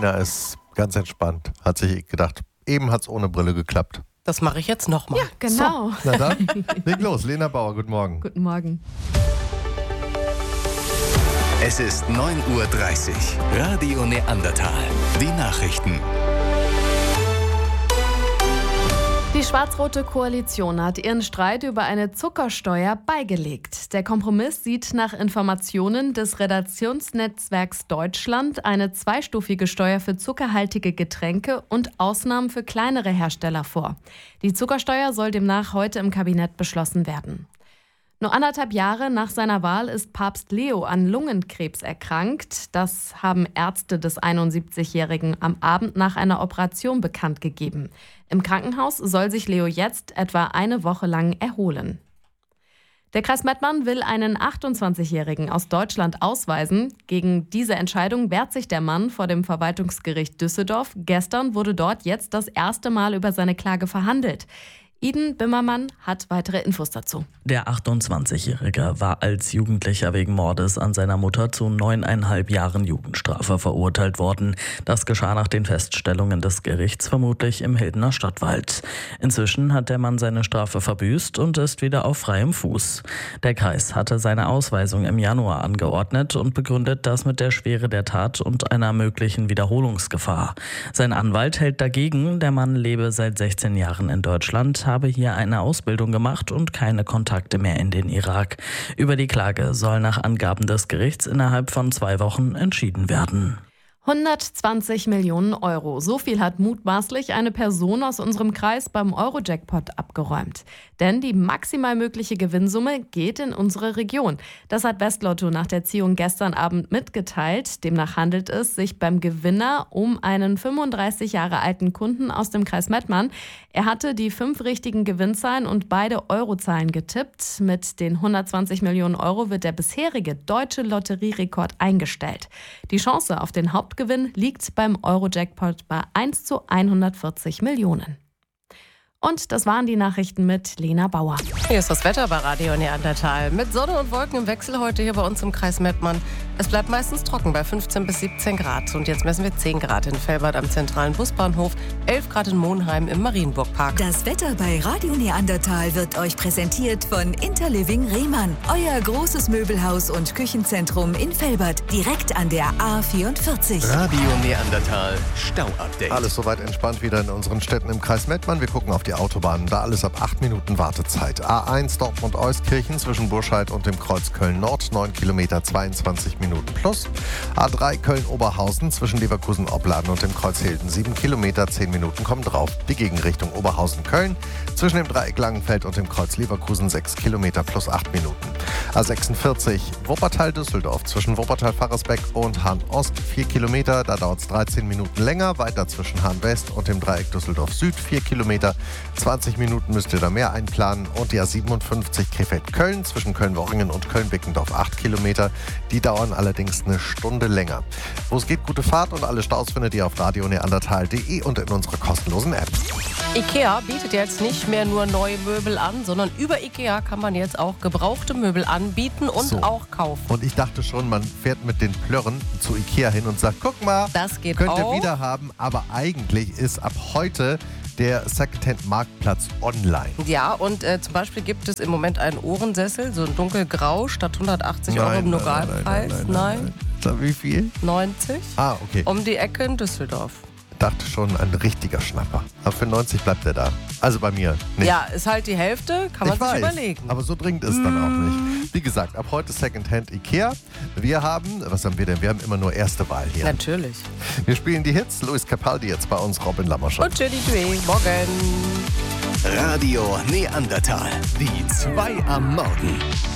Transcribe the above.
Lena ist ganz entspannt. Hat sich gedacht, eben hat es ohne Brille geklappt. Das mache ich jetzt nochmal. Ja, genau. So. Na dann, leg los. Lena Bauer, guten Morgen. Guten Morgen. Es ist 9.30 Uhr. Radio Neandertal. Die Nachrichten. Die schwarz-rote Koalition hat ihren Streit über eine Zuckersteuer beigelegt. Der Kompromiss sieht nach Informationen des Redaktionsnetzwerks Deutschland eine zweistufige Steuer für zuckerhaltige Getränke und Ausnahmen für kleinere Hersteller vor. Die Zuckersteuer soll demnach heute im Kabinett beschlossen werden. Nur 1,5 Jahre nach seiner Wahl ist Papst Leo an Lungenkrebs erkrankt. Das haben Ärzte des 71-Jährigen am Abend nach einer Operation bekannt gegeben. Im Krankenhaus soll sich Leo jetzt etwa eine Woche lang erholen. Der Kreis Mettmann will einen 28-Jährigen aus Deutschland ausweisen. Gegen diese Entscheidung wehrt sich der Mann vor dem Verwaltungsgericht Düsseldorf. Gestern wurde dort jetzt das erste Mal über seine Klage verhandelt. Iden Bimmermann hat weitere Infos dazu. Der 28-Jährige war als Jugendlicher wegen Mordes an seiner Mutter zu 9,5 Jahren Jugendstrafe verurteilt worden. Das geschah nach den Feststellungen des Gerichts vermutlich im Hildener Stadtwald. Inzwischen hat der Mann seine Strafe verbüßt und ist wieder auf freiem Fuß. Der Kreis hatte seine Ausweisung im Januar angeordnet und begründet das mit der Schwere der Tat und einer möglichen Wiederholungsgefahr. Sein Anwalt hält dagegen, der Mann lebe seit 16 Jahren in Deutschland, habe hier eine Ausbildung gemacht und keine Kontakte mehr in den Irak. Über die Klage soll nach Angaben des Gerichts innerhalb von 2 Wochen entschieden werden. 120 Millionen Euro. So viel hat mutmaßlich eine Person aus unserem Kreis beim Euro-Jackpot abgeräumt. Denn die maximal mögliche Gewinnsumme geht in unsere Region. Das hat Westlotto nach der Ziehung gestern Abend mitgeteilt. Demnach handelt es sich beim Gewinner um einen 35 Jahre alten Kunden aus dem Kreis Mettmann. Er hatte die 5 richtigen Gewinnzahlen und beide Eurozahlen getippt. Mit den 120 Millionen Euro wird der bisherige deutsche Lotterierekord eingestellt. Die Chance auf den Hauptgewinn liegt beim Euro-Jackpot bei 1:140 Millionen. Und das waren die Nachrichten mit Lena Bauer. Hier ist das Wetter bei Radio Neandertal. Mit Sonne und Wolken im Wechsel heute hier bei uns im Kreis Mettmann. Es bleibt meistens trocken bei 15 bis 17 Grad. Und jetzt messen wir 10 Grad in Velbert am zentralen Busbahnhof, 11 Grad in Monheim im Marienburgpark. Das Wetter bei Radio Neandertal wird euch präsentiert von Interliving Rehmann. Euer großes Möbelhaus und Küchenzentrum in Velbert, direkt an der A44. Radio Neandertal Stau-Update. Alles soweit entspannt wieder in unseren Städten im Kreis Mettmann. Wir gucken auf die Autobahnen, da alles ab 8 Minuten Wartezeit. A1 Dortmund-Euskirchen zwischen Burscheid und dem Kreuz Köln-Nord, 9 Kilometer, 22 Minuten plus. A3 Köln-Oberhausen zwischen Leverkusen-Opladen und dem Kreuz Hilden, 7 Kilometer, 10 Minuten kommen drauf. Die Gegenrichtung Oberhausen-Köln zwischen dem Dreieck Langenfeld und dem Kreuz Leverkusen, 6 Kilometer plus 8 Minuten. A46 Wuppertal-Düsseldorf zwischen Wuppertal-Faresbeck und Hahn-Ost, 4 Kilometer, da dauert es 13 Minuten länger. Weiter zwischen Hahn-West und dem Dreieck Düsseldorf-Süd, 4 Kilometer, 20 Minuten müsst ihr da mehr einplanen. Und die A57 Krefeld-Köln zwischen Köln-Worringen und Köln-Bickendorf, 8 Kilometer. Die dauern allerdings eine Stunde länger. Wo es geht, gute Fahrt, und alle Staus findet ihr auf radioneandertal.de und in unserer kostenlosen App. IKEA bietet jetzt nicht mehr nur neue Möbel an, sondern über IKEA kann man jetzt auch gebrauchte Möbel anbieten und auch kaufen. Und ich dachte schon, man fährt mit den Plörren zu IKEA hin und sagt, guck mal, das geht könnt auch. ihr wieder haben. Aber eigentlich ist ab heute der Secondhand-Marktplatz online. Ja, und zum Beispiel gibt es im Moment einen Ohrensessel, so ein dunkelgrau, statt 180 Euro im Normalpreis. Nein. Wie viel? 90. Ah, okay. Um die Ecke in Düsseldorf. Dachte schon, ein richtiger Schnapper. Aber für 90 bleibt er da. Also bei mir nicht. Ja, ist halt die Hälfte, kann man sich überlegen. Aber so dringend ist es dann auch nicht. Wie gesagt, ab heute Secondhand IKEA. Was haben wir denn? Wir haben immer nur erste Wahl hier. Natürlich. Wir spielen die Hits. Luis Capaldi jetzt bei uns, Robin Lammerschott. Und Jenny Dwayne. Morgen. Radio Neandertal. Die 2 am Morgen.